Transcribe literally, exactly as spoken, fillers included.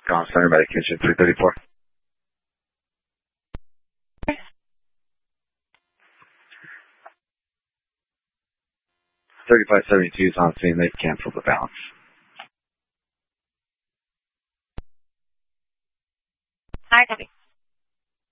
Gone center by the kitchen, three thirty-four. thirty-five seventy-two is on scene. They've canceled the balance.